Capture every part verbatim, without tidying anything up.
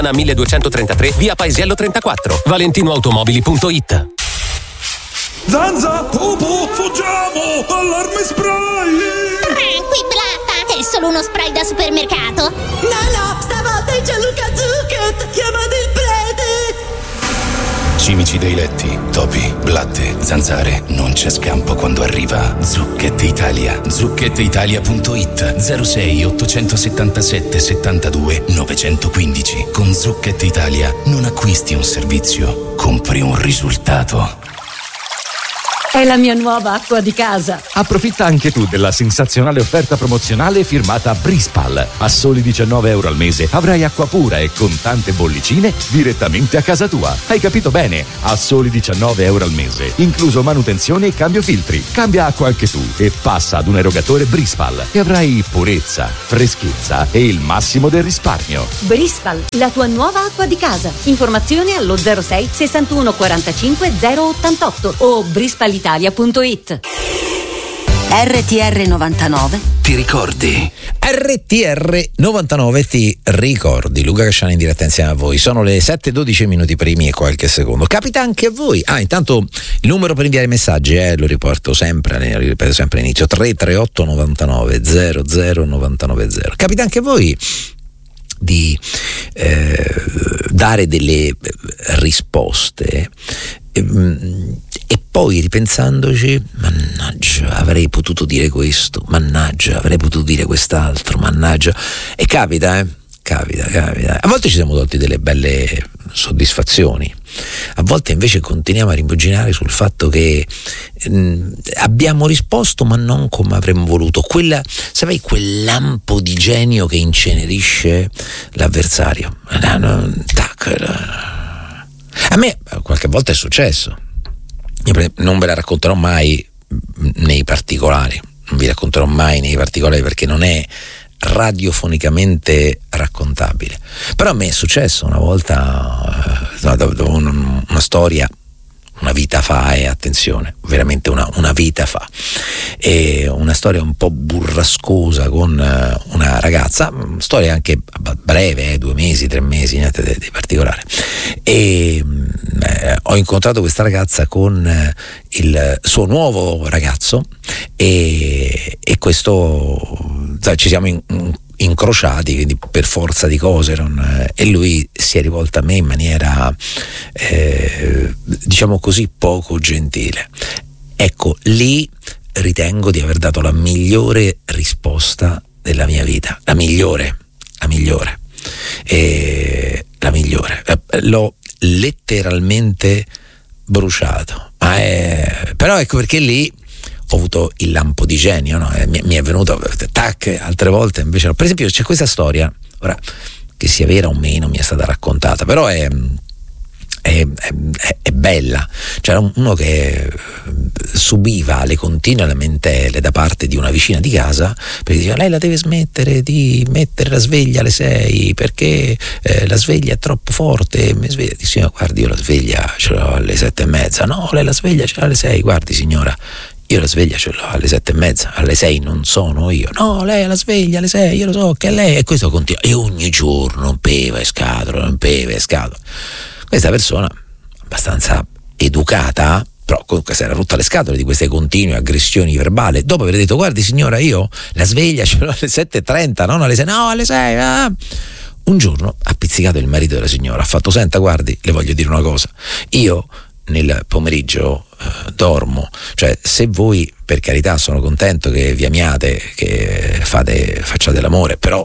milleduecentotrentatré, via Paesiello trentaquattro, valentinoautomobili punto it. Zanza, Pupu, fuggiamo! Allarme spray! Tranquillata, è solo uno spray da supermercato. No, no, stavolta è Gianluca Zucchet! Chiamate il prete! Cimici dei letti, topi, blatte, zanzare. Non c'è scampo quando arriva Zucchet Italia. zucchet italia punto it. zero sei ottocentosettantasette settantadue novecentoquindici. Con Zucchet Italia non acquisti un servizio, compri un risultato. È la mia nuova acqua di casa. Approfitta anche tu della sensazionale offerta promozionale firmata Brispal. A soli diciannove euro al mese avrai acqua pura e con tante bollicine direttamente a casa tua. Hai capito bene? A soli diciannove euro al mese, incluso manutenzione e cambio filtri. Cambia acqua anche tu e passa ad un erogatore Brispal e avrai purezza, freschezza e il massimo del risparmio. Brispal, la tua nuova acqua di casa. Informazioni allo zero sei sessantuno quarantacinque zero ottantotto o brispal italia punto it. R T R novantanove Ti ricordi? R T R novantanove ti ricordi. Luca Casciani in diretta insieme a voi. Sono le sette e dodici minuti primi e qualche secondo. Capita anche a voi. Ah, intanto il numero per inviare messaggi, eh, lo riporto sempre, lo ripeto sempre all'inizio, tre tre otto novantanove zero zero novantanove zero. Capita anche a voi di eh, dare delle risposte e, e poi ripensandoci, mannaggia, avrei potuto dire questo, mannaggia, avrei potuto dire quest'altro, mannaggia. E capita, eh? Capita, capita. A volte ci siamo tolti delle belle soddisfazioni, a volte invece continuiamo a rimuginare sul fatto che mh, abbiamo risposto ma non come avremmo voluto. Quella, sai, quel lampo di genio che incenerisce l'avversario. A me qualche volta è successo. Io non ve la racconterò mai nei particolari, non vi racconterò mai nei particolari perché non è radiofonicamente raccontabile. Però a me è successo una volta, eh, una, una storia, una vita fa, e eh, attenzione, veramente una, una vita fa, e una storia un po' burrascosa con eh, una ragazza, storia anche breve, eh, due mesi, tre mesi, niente di, di particolare. E eh, ho incontrato questa ragazza con eh, il suo nuovo ragazzo e, e questo, sai, ci siamo in, in, incrociati, quindi per forza di cose non, eh, e lui si è rivolto a me in maniera eh, diciamo così poco gentile. Ecco, lì ritengo di aver dato la migliore risposta della mia vita, la migliore, la migliore, e la migliore. L'ho letteralmente bruciato, ma è, però ecco perché lì ho avuto il lampo di genio, no? mi, mi è venuto tac, altre volte invece no. Per esempio c'è questa storia, ora che sia vera o meno mi è stata raccontata, però è È, è, è bella. C'era uno che subiva le continue lamentele da parte di una vicina di casa perché diceva: lei la deve smettere di mettere la sveglia alle sei perché eh, la sveglia è troppo forte. Mi sveglia. Dice: guardi, io la sveglia ce l'ho alle sette e mezza. No, lei la sveglia ce l'ha alle sei. Guardi signora, io la sveglia ce l'ho alle sette e mezza, alle sei non sono io. No, lei ha la sveglia alle sei, io lo so che è lei. E questo continua, e ogni giorno rompeva e scatola, rompeva e scatola. Questa persona, abbastanza educata, però comunque si era rotta le scatole di queste continue aggressioni verbali, dopo aver detto: guardi signora, io la sveglia ce l'ho alle sette e trenta, non alle sei. No, alle sei. Ah. Un giorno ha pizzicato il marito della signora, ha fatto: senta, guardi, le voglio dire una cosa, io nel pomeriggio eh, dormo, cioè se voi, per carità, sono contento che vi amiate, che fate, facciate l'amore, però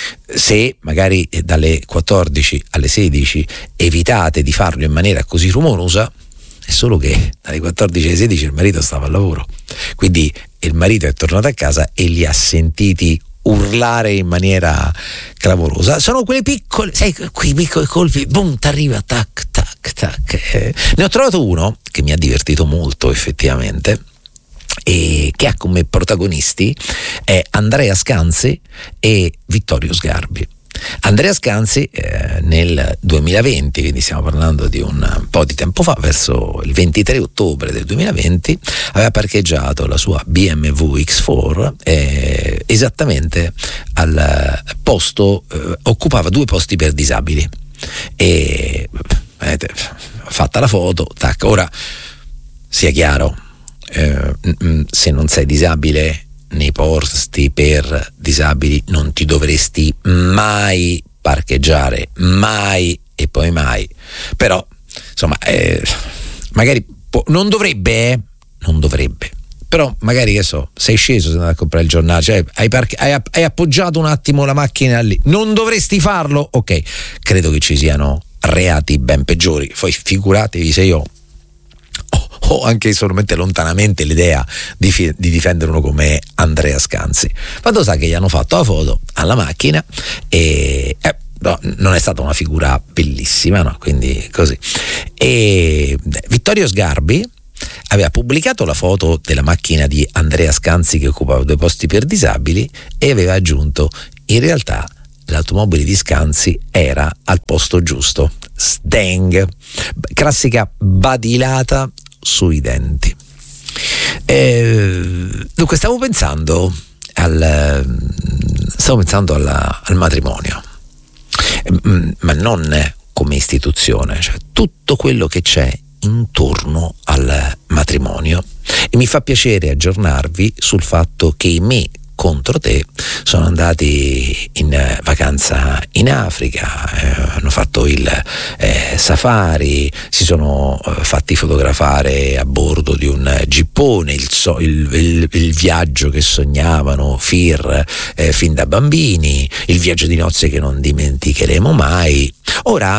se magari dalle quattordici alle sedici evitate di farlo in maniera così rumorosa, è solo che dalle quattordici alle sedici il marito stava al lavoro, quindi il marito è tornato a casa e li ha sentiti urlare in maniera clamorosa. Sono quelle piccole, sai, quei piccoli colpi, boom, t'arriva, tac, tac, tac. Eh, ne ho trovato uno che mi ha divertito molto effettivamente e che ha come protagonisti eh, Andrea Scanzi e Vittorio Sgarbi. Andrea Scanzi eh, nel duemilaventi, quindi stiamo parlando di un po' di tempo fa, verso il ventitré ottobre del duemilaventi, aveva parcheggiato la sua B M W X quattro eh, esattamente al posto, eh, occupava due posti per disabili. e vedete, fatta la foto, tac. Ora sia chiaro, eh, se non sei disabile, nei posti per disabili non ti dovresti mai parcheggiare, mai e poi mai. Però insomma, eh, magari po- non dovrebbe, eh? non dovrebbe. Però magari, che so, sei sceso, sei andato a comprare il giornale, cioè hai, parche- hai, hai appoggiato un attimo la macchina lì, non dovresti farlo? Ok, credo che ci siano reati ben peggiori. Poi figuratevi se io ho, ho anche solamente lontanamente l'idea di, fi- di difendere uno come Andrea Scanzi. Fatto sta che gli hanno fatto la foto alla macchina e eh, no, non è stata una figura bellissima, no? Quindi così. E Vittorio Sgarbi aveva pubblicato la foto della macchina di Andrea Scanzi che occupava due posti per disabili e aveva aggiunto: in realtà l'automobile di Scanzi era al posto giusto. Sdeng, classica badilata sui denti. E, dunque stavo pensando al stavo pensando alla, al matrimonio, ma non come istituzione, cioè tutto quello che c'è intorno al matrimonio, e mi fa piacere aggiornarvi sul fatto che i Me contro te sono andati in vacanza in Africa, eh, hanno fatto il eh, safari, si sono eh, fatti fotografare a bordo di un gippone, il, so, il, il, il viaggio che sognavano Fir eh, fin da bambini, il viaggio di nozze che non dimenticheremo mai. Ora,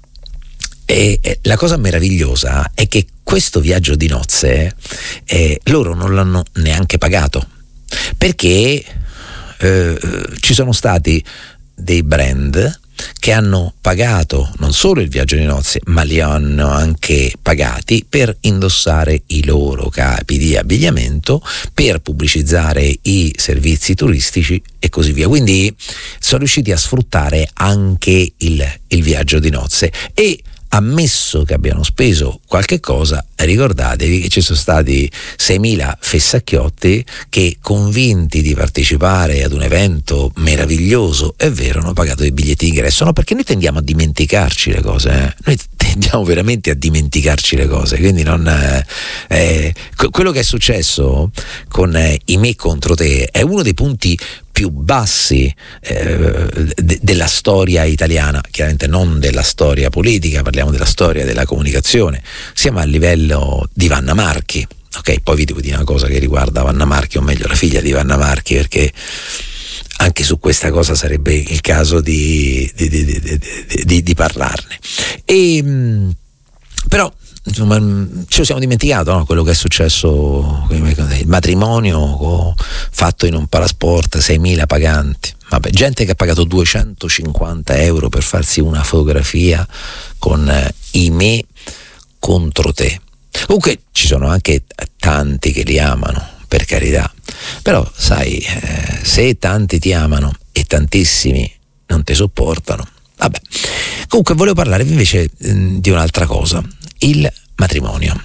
E la cosa meravigliosa è che questo viaggio di nozze eh, loro non l'hanno neanche pagato, perché eh, ci sono stati dei brand che hanno pagato non solo il viaggio di nozze, ma li hanno anche pagati per indossare i loro capi di abbigliamento, per pubblicizzare i servizi turistici e così via. Quindi sono riusciti a sfruttare anche il, il viaggio di nozze. E ammesso che abbiano speso qualche cosa, ricordatevi che ci sono stati seimila fessacchiotti che, convinti di partecipare ad un evento meraviglioso, è vero, hanno pagato i biglietti d'ingresso. No, perché noi tendiamo a dimenticarci le cose, eh? Noi tendiamo veramente a dimenticarci le cose, quindi non eh, eh, quello che è successo con eh, i Me contro te è uno dei punti più bassi eh, de- della storia italiana, chiaramente non della storia politica, parliamo della storia della comunicazione. Siamo a livello di Vanna Marchi, ok? Poi vi devo dire una cosa che riguarda Vanna Marchi, o meglio la figlia di Vanna Marchi, perché anche su questa cosa sarebbe il caso di, di, di, di, di, di parlarne. E, mh, però insomma, ce lo siamo dimenticato, no? Quello che è successo, il matrimonio fatto in un palasport, seimila paganti. Vabbè, gente che ha pagato duecentocinquanta euro per farsi una fotografia con eh, i Me contro te. Comunque ci sono anche tanti che li amano, per carità, però sai, eh, se tanti ti amano e tantissimi non ti sopportano, vabbè. Comunque volevo parlarvi invece eh, di un'altra cosa: il matrimonio.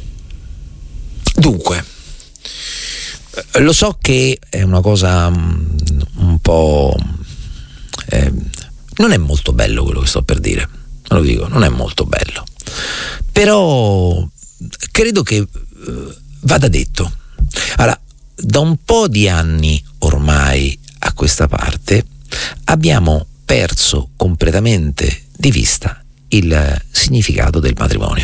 Dunque, lo so che è una cosa um, un po' eh, non è molto bello quello che sto per dire, ve lo dico, non è molto bello, però credo che uh, vada detto. Allora, da un po' di anni ormai a questa parte abbiamo perso completamente di vista il significato del matrimonio.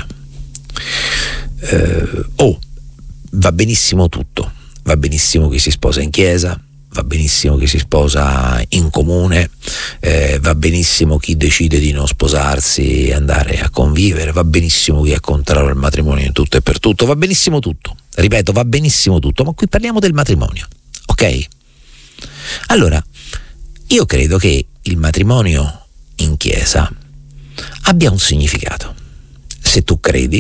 Eh, oh, va benissimo tutto, va benissimo chi si sposa in chiesa, va benissimo chi si sposa in comune, eh, va benissimo chi decide di non sposarsi e andare a convivere, va benissimo chi è contrario al matrimonio in tutto e per tutto, va benissimo tutto, ripeto, va benissimo tutto, ma qui parliamo del matrimonio, ok? Allora, io credo che il matrimonio in chiesa abbia un significato. Se tu credi,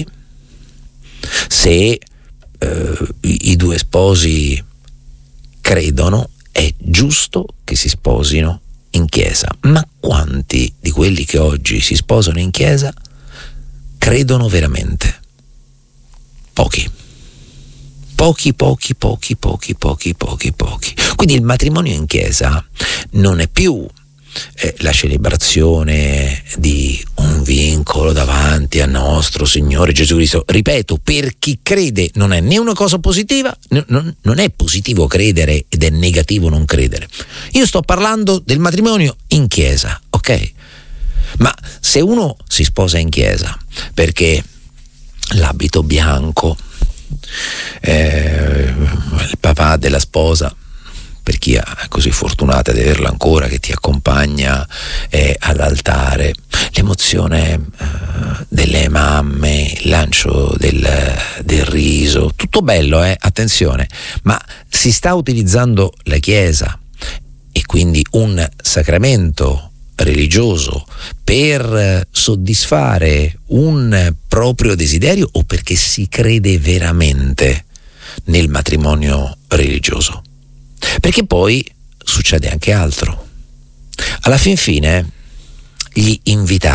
se eh, i, i due sposi credono, è giusto che si sposino in chiesa. Ma quanti di quelli che oggi si sposano in chiesa credono veramente? Pochi. Pochi, pochi, pochi, pochi, pochi, pochi, pochi. Quindi il matrimonio in chiesa non è più eh, la celebrazione di un vincolo davanti a nostro Signore Gesù Cristo. Ripeto, per chi crede non è né una cosa positiva, n- non, non è positivo credere ed è negativo non credere. Io sto parlando del matrimonio in chiesa, ok? Ma se uno si sposa in chiesa perché l'abito bianco, eh, il papà della sposa, per chi è così fortunata di averla ancora, che ti accompagna eh, all'altare, l'emozione eh, delle mamme, il lancio del, del riso, tutto bello, eh? Attenzione, ma si sta utilizzando la Chiesa e quindi un sacramento religioso per soddisfare un proprio desiderio o perché si crede veramente nel matrimonio religioso? Perché poi succede anche altro. Alla fin fine gli invitati